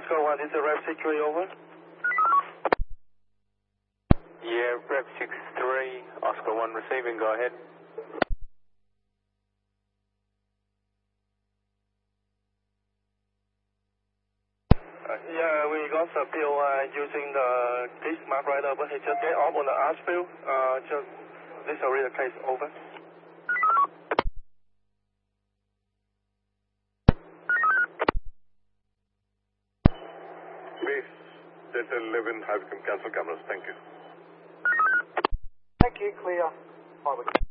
Oscar 1, is the Rev 63 over? Yeah, Rev 63, Oscar 1 receiving, go ahead. Yeah, we got the bill using this mark right over. He just get off on the Ashfield. Just this is already the case, over. Base Delta 11, have come cancel cameras, thank you. Thank you, clear.